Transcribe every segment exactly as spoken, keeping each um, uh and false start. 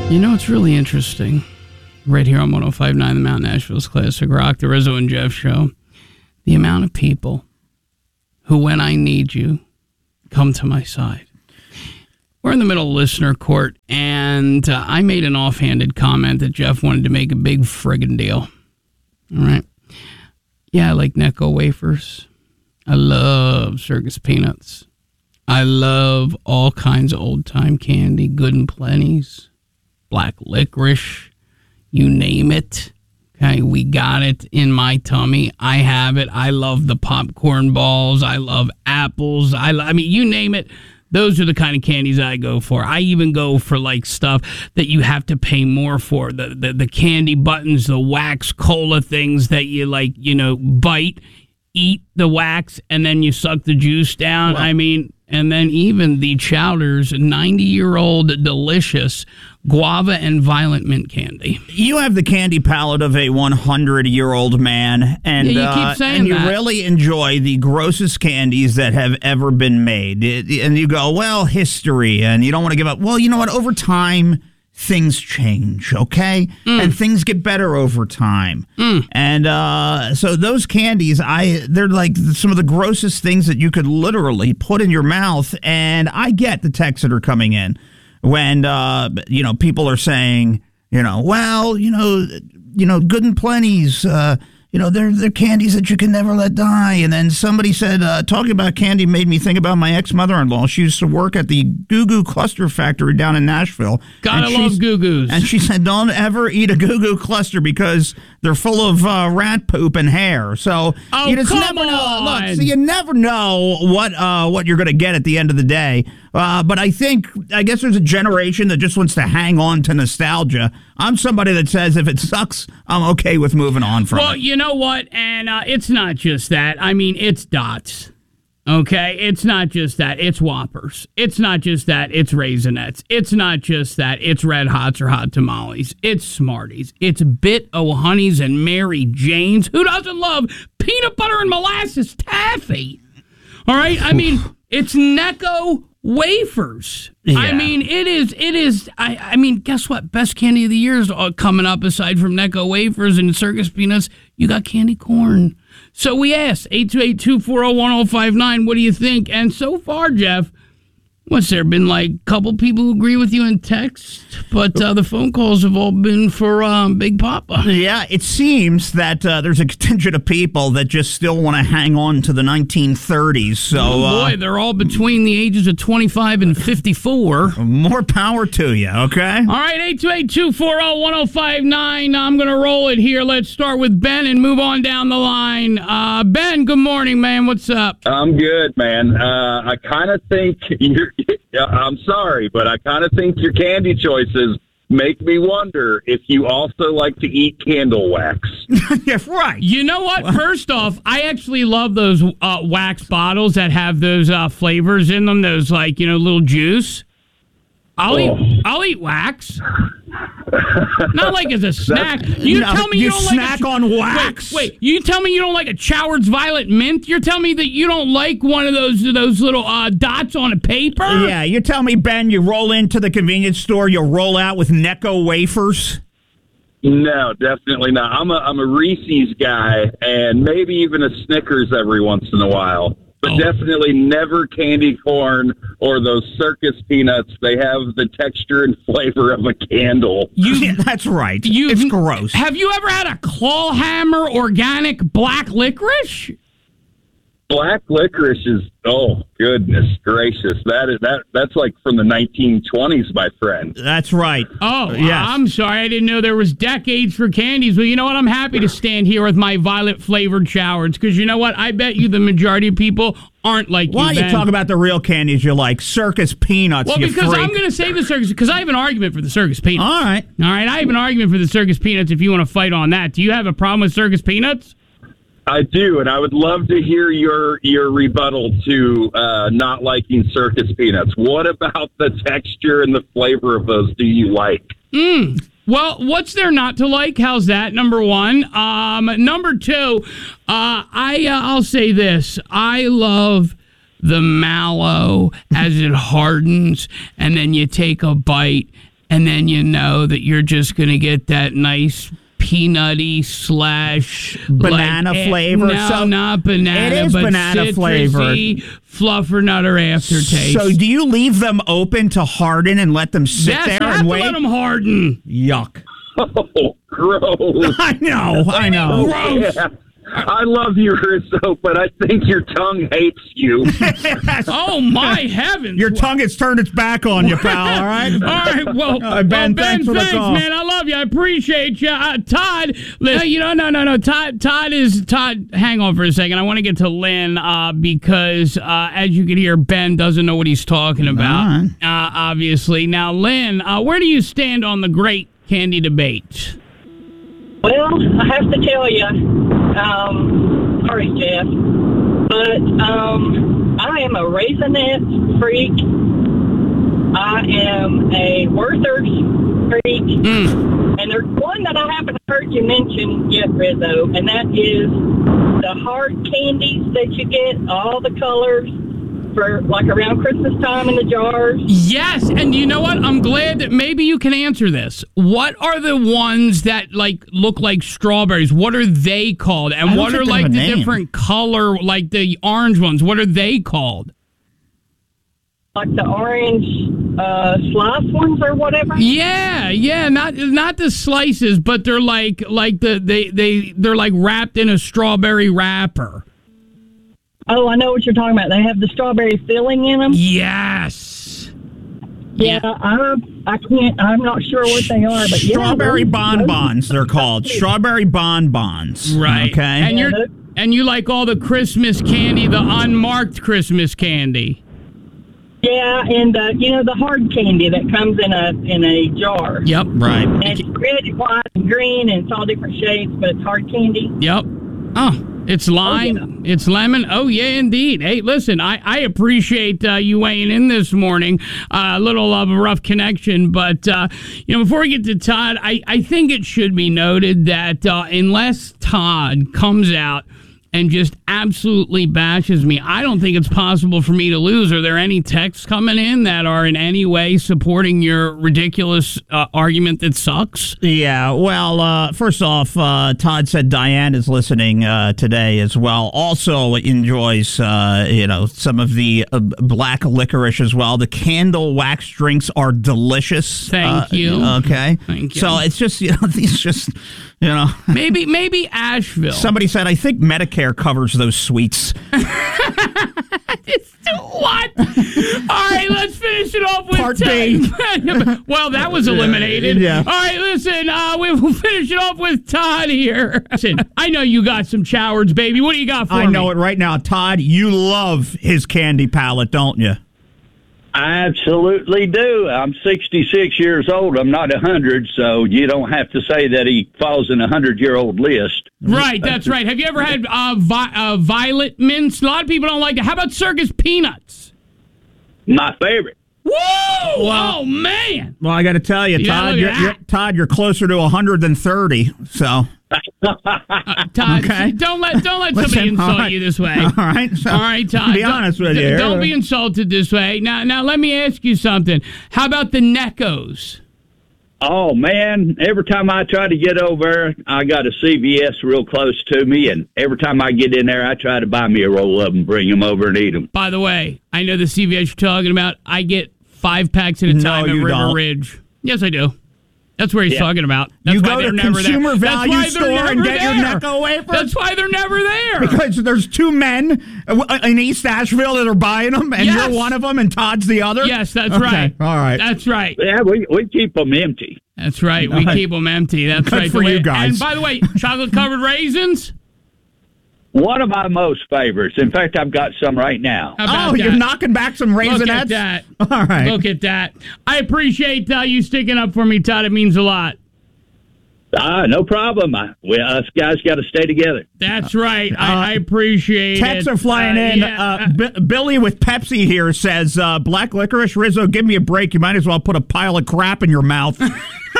You know, it's really interesting. Right here on one oh five point nine, the Mount Nashville's Classic Rock, the Rizzo and Jeff Show. The amount of people who, when I need you, come to my side. We're in the middle of listener court, and uh, I made an offhanded comment that Jeff wanted to make a big friggin' deal. All right. Yeah, I like Necco wafers. I love Circus Peanuts. I love all kinds of old-time candy, Good and Plenty's, black licorice, you name it. Okay, we got it in my tummy. I have it. I love the popcorn balls. I love apples. I, lo- I mean, you name it. Those are the kind of candies I go for. I even go for like stuff that you have to pay more for. The, the the candy buttons, the wax cola things that you like, you know, bite, eat the wax, and then you suck the juice down. Wow. I mean, and then even the Chowder's ninety-year-old delicious guava and violet mint candy. You have the candy palate of a hundred-year-old man, and yeah, you uh, keep saying and you that. really enjoy the grossest candies that have ever been made. It, and you go, well, history, and you don't want to give up. Well, you know what? Over time, things change, okay? Mm. And things get better over time. Mm. And uh, so those candies, I they're like some of the grossest things that you could literally put in your mouth, and I get the texts that are coming in. When, uh, you know, people are saying, you know, well, you know, you know, Good and Plenty's, uh, you know, they're, they're candies that you can never let die. And then somebody said, uh, talking about candy made me think about my ex-mother-in-law. She used to work at the Goo Goo Cluster Factory down in Nashville. Gotta love Goo Goos. And she said, don't ever eat a Goo Goo Cluster because they're full of uh, rat poop and hair. So oh, you just come never know. on. Look, so you never know what uh, what you're going to get at the end of the day. Uh, but I think, I guess there's a generation that just wants to hang on to nostalgia. I'm somebody that says if it sucks, I'm okay with moving on from well, it. Well, you know what? And uh, it's not just that. I mean, it's Dots. Okay? It's not just that. It's Whoppers. It's not just that. It's Raisinets. It's not just that. It's Red Hots or Hot Tamales. It's Smarties. It's Bit-O-Honeys and Mary Janes. Who doesn't love peanut butter and molasses taffy? All right? I mean, it's Necco wafers. Yeah. I mean, it is, it is, I, I mean, guess what? Best candy of the year is coming up aside from Necco wafers and Circus Peanuts. You got candy corn. So we asked, eight two eight, two four zero, one zero five nine, what do you think? And so far, Jeff, what's there been like a couple people who agree with you in text, but uh, the phone calls have all been for um, Big Papa. Yeah, it seems that uh, there's a contingent of people that just still want to hang on to the nineteen thirties. So, oh boy, uh, they're all between the ages of twenty-five and fifty-four. More power to you, okay? All right, eight two eight, two four zero, one zero five nine. I'm going to roll it here. Let's start with Ben and move on down the line. Uh, Ben, good morning, man. What's up? I'm good, man. Uh, I kind of think you're... I'm sorry, but I kind of think your candy choices make me wonder if you also like to eat candle wax. Yeah, right. You know what? what? First off, I actually love those uh, wax bottles that have those uh, flavors in them, those, like, you know, little juice. I'll, oh. eat, I'll eat wax. Not like as a snack. You no, tell me you, you don't snack like a, on wax. Wait, wait, you tell me you don't like a Choward's Violet Mint? You're telling me that you don't like one of those those little uh, dots on a paper? Yeah, you tell me, Ben, you roll into the convenience store, you roll out with Necco wafers? No, definitely not. I'm a I'm a Reese's guy, and maybe even a Snickers every once in a while. But oh. definitely never candy corn or those circus peanuts. They have the texture and flavor of a candle. You, yeah, that's right. It's gross. Have you ever had a Clawhammer organic black licorice? Black licorice is, oh, goodness gracious. That is that. That's like from the nineteen twenties, my friend. That's right. Oh, yes. I'm sorry. I didn't know there was decades for candies. Well, you know what? I'm happy to stand here with my violet-flavored Chowards, because you know what? I bet you the majority of people aren't like Why you, don't you talk about the real candies you like? Circus Peanuts, Well, you because freak. I'm going to say the Circus, because I have an argument for the Circus Peanuts. All right. All right, I have an argument for the Circus Peanuts if you want to fight on that. Do you have a problem with Circus Peanuts? I do, and I would love to hear your your rebuttal to uh, not liking circus peanuts. What about the texture and the flavor of those do you like? Mm. Well, what's there not to like? How's that? Number one. Um, number two, uh, I uh, I'll say this: I love the mallow as it hardens, and then you take a bite. and then you know that you're just going to get that nice peanutty slash banana like, flavor. No, so not banana. It is but banana citrusy, flavored. Fluffernutter aftertaste. So do you leave them open to harden and let them sit yes, there you have and to wait? let them harden. Yuck. Oh, gross. I know. I know. Gross. Yeah. I love you, Rizzo, but I think your tongue hates you. Oh, my heavens. Your tongue has turned its back on you, pal, all right? All right, well, Uh, Ben, well, Ben, thanks for the thanks, call. man. I love you. I appreciate you. Uh, Todd, listen, you know, no, no, no. Todd, Todd is, Todd, hang on for a second. I want to get to Lynn uh, because, uh, as you can hear, Ben doesn't know what he's talking about, All right. uh, obviously. Now, Lynn, uh, where do you stand on the great candy debate? Well, I have to tell you, um, sorry, Jeff, but um, I am a Raisinets freak. I am a Werther's freak. Mm. And there's one that I haven't heard you mention yet, Rizzo, and that is the hard candies that you get, all the colors, for like around Christmas time in the jars. Yes, and you know what? I'm glad that maybe you can answer this. What are the ones that like look like strawberries? What are they called? And I don't what think are they like have a the name. different color, like the orange ones? What are they called? Like the orange uh, slice ones or whatever. Yeah, yeah, not not the slices, but they're like like the they they they're like wrapped in a strawberry wrapper. Oh, I know what you're talking about. They have the strawberry filling in them. Yes. Yeah, I I can't. I'm not sure what they are, but yeah, Strawberry those- bonbons, they're called. Strawberry bonbons. Right. Okay. And Yeah, you're those- and you like all the Christmas candy, the unmarked Christmas candy. Yeah, and uh, you know the hard candy that comes in a in a jar. Yep. Right. And it's red, white, and green, and it's all different shapes, but it's hard candy. Yep. Oh, it's lime. Oh, yeah. It's lemon. Oh, yeah, indeed. Hey, listen, I, I appreciate uh, you weighing in this morning. Uh, a little of a rough connection, but, uh, you know, before we get to Todd, I, I think it should be noted that uh, unless Todd comes out and just absolutely bashes me, I don't think it's possible for me to lose. Are there any texts coming in that are in any way supporting your ridiculous uh, argument that sucks? Yeah, well, uh, first off, uh, Todd said Diane is listening uh, today as well. Also enjoys, uh, you know, some of the uh, black licorice as well. The candle wax drinks are delicious. Thank Uh, you. Okay. Thank you. So it's just, you know, these just, you know. Maybe, maybe Asheville. Somebody said, I think Medicare covers those sweets. What? All right, let's finish it off with Part Todd. B. Well, that was eliminated. Yeah. All right, listen, uh, we'll finish it off with Todd here. Listen, I know you got some Chowards, baby. What do you got for me? I know it right now. Todd, you love his candy palette, don't you? I absolutely do. I'm sixty-six years old. I'm not one hundred, so you don't have to say that he falls in a one hundred-year-old list. Right, that's right. Have you ever had uh, vi- uh, violet mints? A lot of people don't like it. How about Circus peanuts? My favorite. Whoa! Oh, man. Well, I got to tell you, Yeah, Todd, look you're, at you're, that. Todd, you're closer to one hundred than thirty, so... Uh, Todd, Okay. don't let don't let Listen, somebody insult all right. you this way. All right, so, All right, Todd. Be don't- honest with d- you. Don't be insulted this way. Now, now, let me ask you something. How about the Neckos? Oh, man, every time I try to get over, I got a C V S real close to me, and every time I get in there, I try to buy me a roll of them, bring them over and eat them. By the way, I know the C V S you're talking about. I get five packs at a No, time at you River don't. Ridge. Yes, I do. That's where he's Yeah. talking about. That's You why go they're to never Consumer there. That's Value why they're Store and never get your there. Necco wafers? That's why they're never there. Because there's two men in East Asheville that are buying them, and Yes. you're one of them, and Todd's the other? Yes, that's Okay, right. All right. That's right. Yeah, we, we keep them empty. That's right. We Nice. keep them empty. That's Good right. for The way- you guys. And by the way, chocolate covered raisins. One of my most favorites. In fact, I've got some right now. How about Oh, that? you're knocking back some Look Raisinets? at that. All right. Look at that. I appreciate uh, you sticking up for me, Todd. It means a lot. Ah, no problem. I, we, us guys got to stay together. That's right. I, I appreciate it. Texts are flying Uh, in. yeah, Uh, B- Billy with Pepsi here says, uh, black licorice, Rizzo, give me a break. You might as well put a pile of crap in your mouth. Well,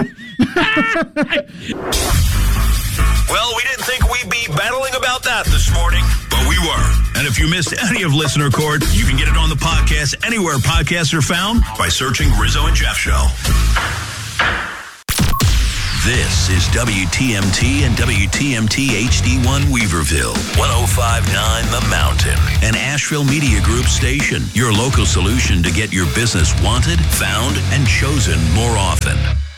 we didn't think we'd be battling about that this morning, but we were. And if you missed any of Listener Court, you can get it on the podcast anywhere podcasts are found by searching Rizzo and Jeff Show. This is W T M T and W T M T H D one Weaverville, one oh five point nine The Mountain, an Asheville Media Group station, your local solution to get your business wanted, found, and chosen more often.